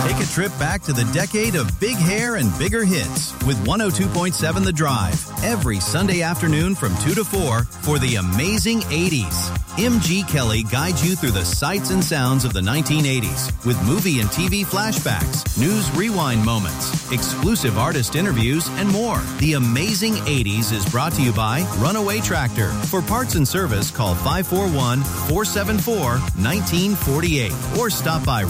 Take a trip back to the decade of big hair and bigger hits with 102.7 The Drive every Sunday afternoon from 2 to 4 for the amazing 80s. M.G. Kelly guides you through the sights and sounds of the 1980s with movie and TV flashbacks, news rewind moments, exclusive artist interviews, and more. The amazing 80s is brought to you by Runaway Tractor. For parts and service, call 541-474-1948 or stop by